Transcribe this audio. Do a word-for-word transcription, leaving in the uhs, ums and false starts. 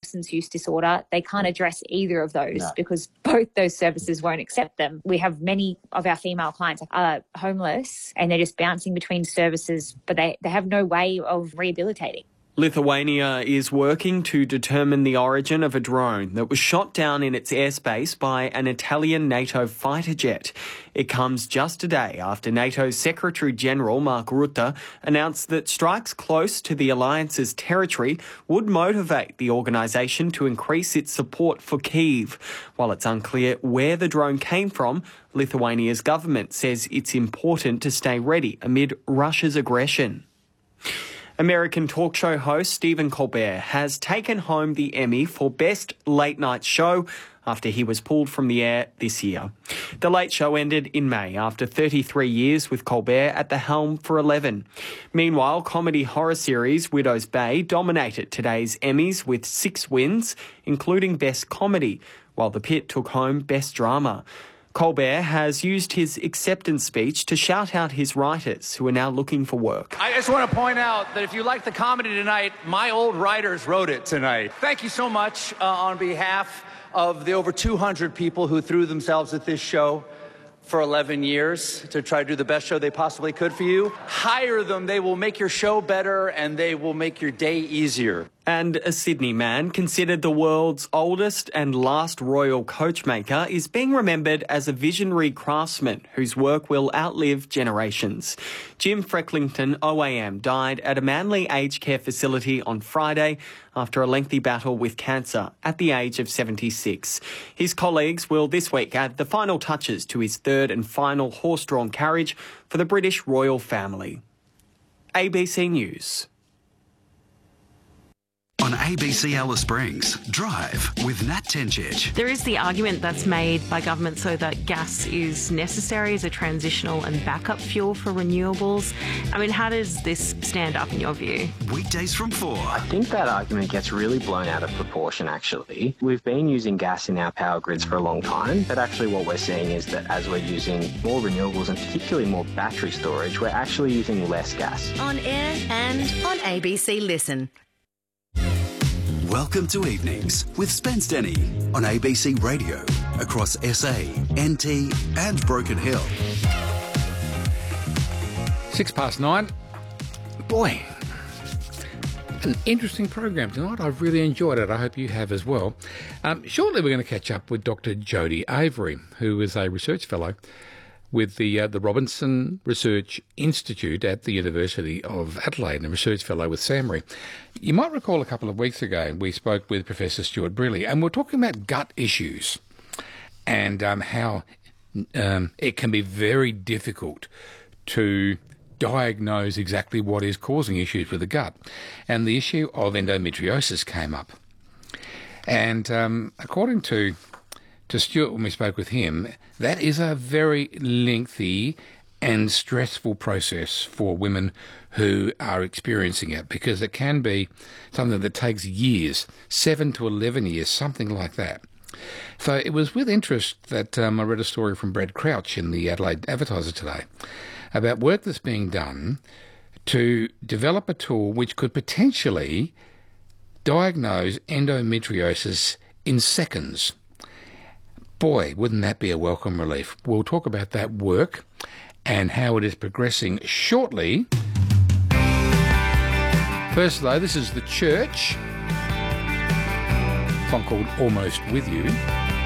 substance use disorder, they can't address either of those No. because both those services won't accept them. We have many of our female clients are homeless and they're just bouncing between services, but they, they have no way of rehabilitating. Lithuania is working to determine the origin of a drone that was shot down in its airspace by an Italian NATO fighter jet. It comes just a day after NATO's Secretary-General Mark Rutte announced that strikes close to the alliance's territory would motivate the organisation to increase its support for Kyiv. While it's unclear where the drone came from, Lithuania's government says it's important to stay ready amid Russia's aggression. American talk show host Stephen Colbert has taken home the Emmy for Best Late Night Show after he was pulled from the air this year. The Late Show ended in May after thirty-three years with Colbert at the helm for eleven. Meanwhile, comedy horror series Widow's Bay dominated today's Emmys with six wins, including Best Comedy, while The Pit took home Best Drama. Colbert has used his acceptance speech to shout out his writers who are now looking for work. I just want to point out that if you like the comedy tonight, my old writers wrote it tonight. Thank you so much uh, on behalf of the over two hundred people who threw themselves at this show for eleven years to try to do the best show they possibly could for you. Hire them. They will make your show better and they will make your day easier. And a Sydney man considered the world's oldest and last royal coachmaker is being remembered as a visionary craftsman whose work will outlive generations. Jim Frecklington O A M died at a Manly aged care facility on Friday after a lengthy battle with cancer at the age of seventy-six. His colleagues will this week add the final touches to his third and final horse-drawn carriage for the British royal family. A B C News. On A B C Alice Springs, Drive with Nat Tenchich. There is the argument that's made by government so that gas is necessary as a transitional and backup fuel for renewables. I mean, how does this stand up in your view? Weekdays from four. I think that argument gets really blown out of proportion, actually. We've been using gas in our power grids for a long time, but actually what we're seeing is that as we're using more renewables and particularly more battery storage, we're actually using less gas. On air and on A B C Listen. Welcome to Evenings with Spence Denny on A B C Radio across S A, N T and Broken Hill. Six past nine. Boy, an interesting program tonight. I've really enjoyed it. I hope you have as well. Um, shortly we're going to catch up with Doctor Jodie Avery, who is a research fellow with the uh, the Robinson Research Institute at the University of Adelaide, and a research fellow with SAHMRI. You might recall a couple of weeks ago we spoke with Professor Stuart Brearley, and we're talking about gut issues and um, how um, it can be very difficult to diagnose exactly what is causing issues with the gut. And the issue of endometriosis came up. And um, according to to Stuart, when we spoke with him, that is a very lengthy and stressful process for women who are experiencing it, because it can be something that takes years, seven to eleven years, something like that. So it was with interest that um, I read a story from Brad Crouch in the Adelaide Advertiser today about work that's being done to develop a tool which could potentially diagnose endometriosis in seconds. Boy, wouldn't that be a welcome relief. We'll talk about that work and how it is progressing shortly. First, though, this is The Church, a song called Almost With You.